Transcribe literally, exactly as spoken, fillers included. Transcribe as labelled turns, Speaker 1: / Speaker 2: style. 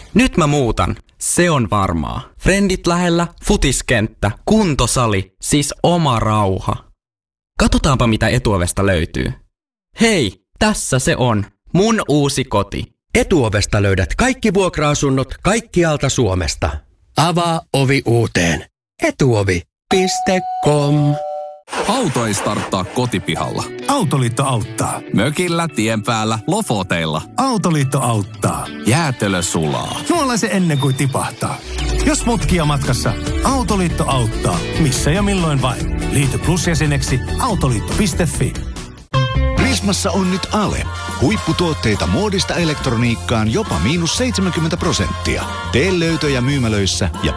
Speaker 1: Nyt mä muutan. Se on varmaa. Frendit lähellä, futiskenttä, kuntosali, siis oma rauha. Katsotaanpa mitä Etuovesta löytyy. Hei, tässä se on. Mun uusi koti.
Speaker 2: Etuovesta löydät kaikki vuokra-asunnot kaikkialta Suomesta. Avaa ovi uuteen. Etuovi piste com.
Speaker 3: Auto ei starttaa kotipihalla.
Speaker 4: Autoliitto auttaa.
Speaker 3: Mökillä, tien päällä, lofoteilla.
Speaker 4: Autoliitto auttaa.
Speaker 3: Jäätelö sulaa.
Speaker 4: Nuolla se ennen kuin tipahtaa. Jos mutkia matkassa, Autoliitto auttaa. Missä ja milloin vain. Liity Plus-jäseneksi autoliitto piste fi.
Speaker 5: Prismassa on nyt Ale. Huipputuotteita muodista elektroniikkaan jopa miinus seitsemänkymmentä prosenttia. Tee löytöjä myymälöissä ja